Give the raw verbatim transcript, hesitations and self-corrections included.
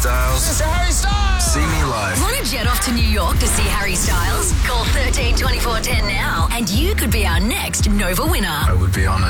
Styles. It's Harry Styles! See me live. Want to jet off to New York to see Harry Styles? Call thirteen twenty-four ten now and you could be our next Nova winner. I would be honoured.